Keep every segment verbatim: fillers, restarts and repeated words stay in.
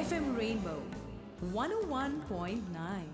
F M Rainbow one oh one point nine.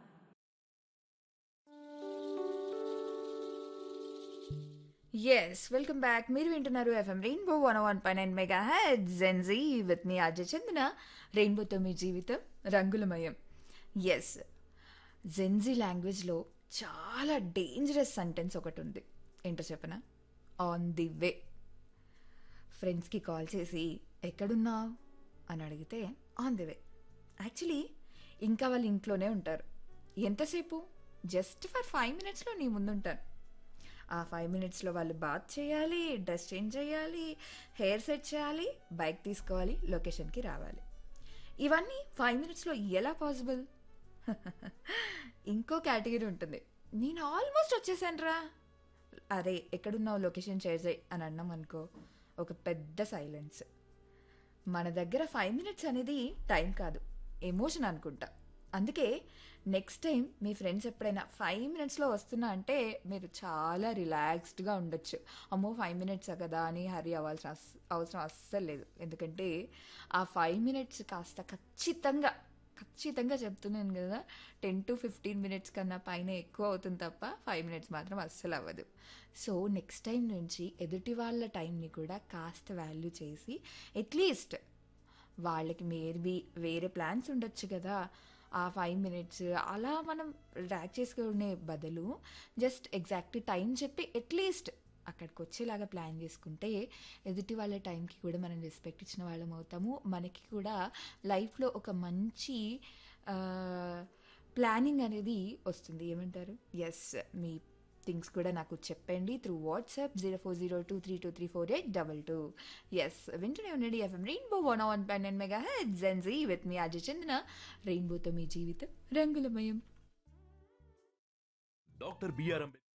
Yes welcome back. మీరు వింటున్నారు FM rainbow one one pi nine mega head Gen Z with me Ajay చందన. రెయిన్బోతో మీ జీవితం రంగులమయం. Yes, Gen Z లాంగ్వేజ్లో చాలా dangerous sentence ఒకటి ఉంది. ఏంటో చెప్పనా? On the way. ఫ్రెండ్స్కి కాల్ చేసి ఎక్కడున్నావు అని అడిగితే ఆన్ ది వే. యాక్చువల్లీ ఇంకా వాళ్ళ ఇంట్లోనే ఉంటారు. ఎంతసేపు? జస్ట్ ఫర్ ఫైవ్ మినిట్స్లో నీ ముందుంటారు. ఆ ఫైవ్ మినిట్స్లో వాళ్ళు బాత్ చేయాలి, డ్రెస్ చేంజ్ చేయాలి, హెయిర్ సెట్ చేయాలి, బైక్ తీసుకోవాలి, లొకేషన్కి రావాలి. ఇవన్నీ ఫైవ్ మినిట్స్లో ఎలా పాసిబుల్? ఇంకో కేటగిరీ ఉంటుంది. నేను ఆల్మోస్ట్ వచ్చేసాను రా, అరే ఎక్కడున్నావు లొకేషన్ షేర్ చేయి అని అన్నాం అనుకో, ఒక పెద్ద సైలెన్స్. మన దగ్గర ఫైవ్ మినిట్స్ అనేది టైం కాదు, ఎమోషన్ అనుకుంటా. అందుకే నెక్స్ట్ టైం మీ ఫ్రెండ్స్ ఎప్పుడైనా ఫైవ్ మినిట్స్లో వస్తున్నా అంటే మీరు చాలా రిలాక్స్డ్గా ఉండొచ్చు. అమ్మో ఫైవ్ మినిట్సా కదా అని హరీ అవ్వాల్సిన అస్ అవసరం అస్సలు లేదు. ఎందుకంటే ఆ ఫైవ్ మినిట్స్ కాస్త ఖచ్చితంగా ఖచ్చితంగా చెప్తున్నాను కదా, టెన్ టు ఫిఫ్టీన్ మినిట్స్ కన్నా పైన ఎక్కువ అవుతుంది తప్ప ఫైవ్ మినిట్స్ మాత్రం అస్సలు అవ్వదు. సో నెక్స్ట్ టైం నుంచి ఎదుటి వాళ్ళ టైంని కూడా కాస్త వాల్యూ చేసి, అట్లీస్ట్ వాళ్ళకి మేబీ వేరే ప్లాన్స్ ఉండొచ్చు కదా, ఆ ఫైవ్ మినిట్స్ అలా మనం ర్యాక్ చేసుకునే బదులు జస్ట్ ఎగ్జాక్ట్ టైం చెప్పి అట్లీస్ట్ అక్కడికి వచ్చేలాగా ప్లాన్ చేసుకుంటే ఎదుటి వాళ్ళ టైంకి కూడా మనం రెస్పెక్ట్ ఇచ్చిన వాళ్ళం అవుతాము. మనకి కూడా లైఫ్లో ఒక మంచి ప్లానింగ్ అనేది వస్తుంది. ఏమంటారు? ఎస్, మీ థింగ్స్ కూడా నాకు చెప్పండి through WhatsApp zero four zero two three two three four eight double two. Yes, వింటూనే ఉండండి FM rainbow one one point nine mega head Gen Z with me Ajay చందన. రెయిన్బోతో మీ జీవితం రంగులమయం. Doctor BR Ambedkar